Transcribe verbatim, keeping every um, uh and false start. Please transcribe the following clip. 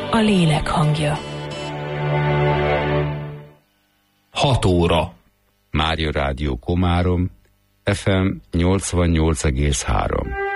a lélek hangja. hat óra. Mária Rádió Komárom, ef em nyolcvannyolc egész három.